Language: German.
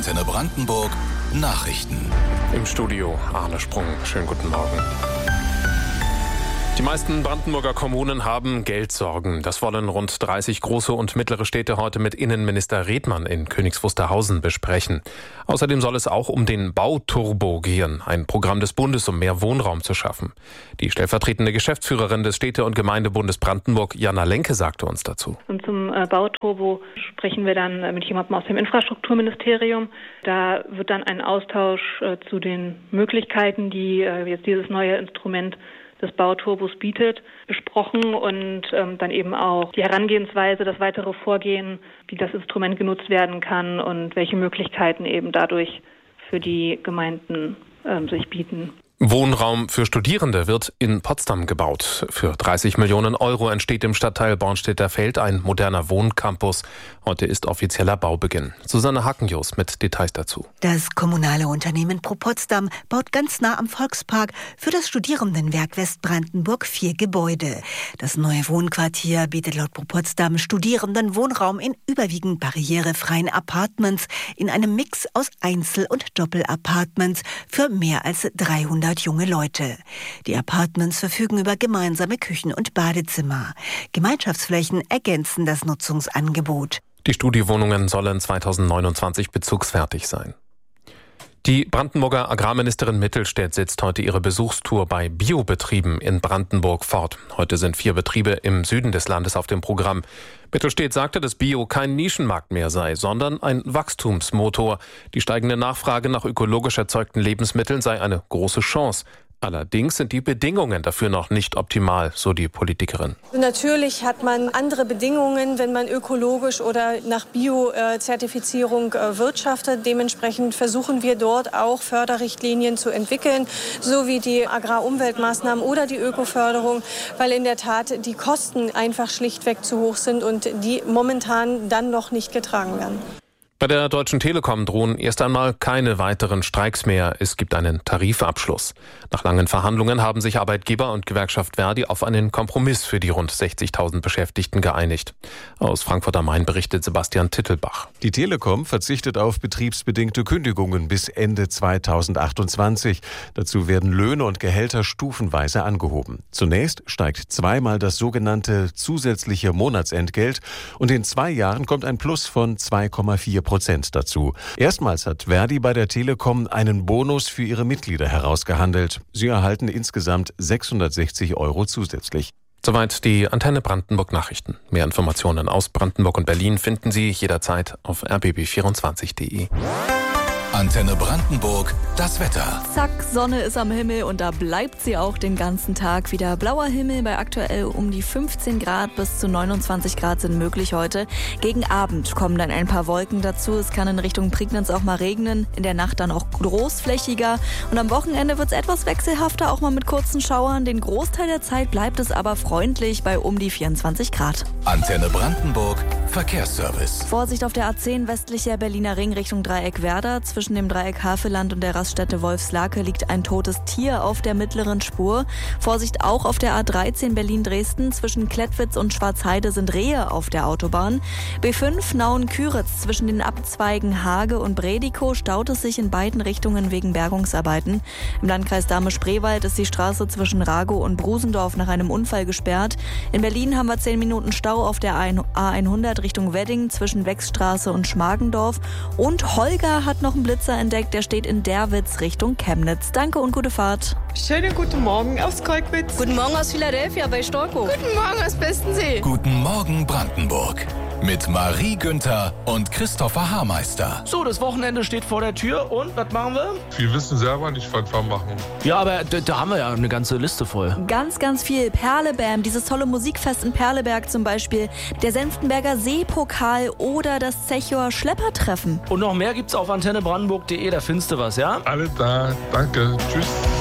Antenne Brandenburg Nachrichten. Im Studio Arne Sprung. Schönen guten Morgen. Die meisten Brandenburger Kommunen haben Geldsorgen. Das wollen rund 30 große und mittlere Städte heute mit Innenminister Redmann in Königs Wusterhausen besprechen. Außerdem soll es auch um den Bauturbo gehen, ein Programm des Bundes, um mehr Wohnraum zu schaffen. Die stellvertretende Geschäftsführerin des Städte- und Gemeindebundes Brandenburg, Jana Lenke, sagte uns dazu. Und zum Bauturbo sprechen wir dann mit jemandem aus dem Infrastrukturministerium. Da wird dann ein Austausch zu den Möglichkeiten, die jetzt dieses neue Instrument des Bauturbos bietet, besprochen und dann eben auch die Herangehensweise, das weitere Vorgehen, wie das Instrument genutzt werden kann und welche Möglichkeiten eben dadurch für die Gemeinden sich bieten. Wohnraum für Studierende wird in Potsdam gebaut. Für 30 Millionen Euro entsteht im Stadtteil Bornstedter Feld ein moderner Wohncampus. Heute ist offizieller Baubeginn. Susanne Hackenjos mit Details dazu. Das kommunale Unternehmen Pro Potsdam baut ganz nah am Volkspark für das Studierendenwerk Westbrandenburg 4 Gebäude. Das neue Wohnquartier bietet laut Pro Potsdam Studierenden Wohnraum in überwiegend barrierefreien Apartments in einem Mix aus Einzel- und Doppelapartments für mehr als 300 junge Leute. Die Apartments verfügen über gemeinsame Küchen und Badezimmer. Gemeinschaftsflächen ergänzen das Nutzungsangebot. Die Studiowohnungen sollen 2029 bezugsfertig sein. Die Brandenburger Agrarministerin Mittelstädt setzt heute ihre Besuchstour bei Biobetrieben in Brandenburg fort. Heute sind 4 Betriebe im Süden des Landes auf dem Programm. Mittelstädt sagte, dass Bio kein Nischenmarkt mehr sei, sondern ein Wachstumsmotor. Die steigende Nachfrage nach ökologisch erzeugten Lebensmitteln sei eine große Chance. Allerdings sind die Bedingungen dafür noch nicht optimal, so die Politikerin. Natürlich hat man andere Bedingungen, wenn man ökologisch oder nach Bio-Zertifizierung wirtschaftet. Dementsprechend versuchen wir dort auch Förderrichtlinien zu entwickeln, so wie die Agrarumweltmaßnahmen oder die Ökoförderung, weil in der Tat die Kosten einfach schlichtweg zu hoch sind und die momentan dann noch nicht getragen werden. Bei der Deutschen Telekom drohen erst einmal keine weiteren Streiks mehr. Es gibt einen Tarifabschluss. Nach langen Verhandlungen haben sich Arbeitgeber und Gewerkschaft Verdi auf einen Kompromiss für die rund 60.000 Beschäftigten geeinigt. Aus Frankfurt am Main berichtet Sebastian Tittelbach. Die Telekom verzichtet auf betriebsbedingte Kündigungen bis Ende 2028. Dazu werden Löhne und Gehälter stufenweise angehoben. Zunächst steigt zweimal das sogenannte zusätzliche Monatsentgelt und in 2 Jahren kommt ein Plus von 2,4% dazu. Erstmals hat Verdi bei der Telekom einen Bonus für ihre Mitglieder herausgehandelt. Sie erhalten insgesamt 660 € zusätzlich. Soweit die Antenne Brandenburg Nachrichten. Mehr Informationen aus Brandenburg und Berlin finden Sie jederzeit auf rbb24.de. Antenne Brandenburg, das Wetter. Zack, Sonne ist am Himmel und da bleibt sie auch den ganzen Tag. Wieder blauer Himmel bei aktuell um die 15 Grad bis zu 29 Grad sind möglich heute. Gegen Abend kommen dann ein paar Wolken dazu. Es kann in Richtung Prignitz auch mal regnen. In der Nacht dann auch großflächiger. Und am Wochenende wird es etwas wechselhafter, auch mal mit kurzen Schauern. Den Großteil der Zeit bleibt es aber freundlich bei um die 24 Grad. Antenne Brandenburg, Verkehrsservice. Vorsicht auf der A10 westlicher Berliner Ring Richtung Dreieck Werder. Zwischen dem Dreieck Havelland und der Raststätte Wolfslake liegt ein totes Tier auf der mittleren Spur. Vorsicht auch auf der A13 Berlin-Dresden. Zwischen Klettwitz und Schwarzheide sind Rehe auf der Autobahn. B5 Nauen-Küritz zwischen den Abzweigen Hage und Bredikow staut es sich in beiden Richtungen wegen Bergungsarbeiten. Im Landkreis Dahme-Spreewald ist die Straße zwischen Ragow und Brusendorf nach einem Unfall gesperrt. In Berlin haben wir 10 Minuten Stau auf der A100 Richtung Wedding zwischen Wechsstraße und Schmargendorf. Und Holger hat noch einen Blitzer entdeckt, der steht in Derwitz Richtung Chemnitz. Danke und gute Fahrt. Schönen guten Morgen aus Kolkwitz. Guten Morgen aus Philadelphia bei Storkow. Guten Morgen aus Bestensee. Guten Morgen Brandenburg. Mit Marie Günther und Christopher Haarmeister. So, das Wochenende steht vor der Tür und was machen wir? Wir wissen selber nicht, was wir machen. Ja, aber da haben wir ja eine ganze Liste voll. Ganz, ganz viel. Perlebam, dieses tolle Musikfest in Perleberg zum Beispiel, der Senftenberger Seepokal oder das Zechower Schleppertreffen. Und noch mehr gibt's auf antennebrandenburg.de, da findest du was, ja? Alles da, danke, tschüss.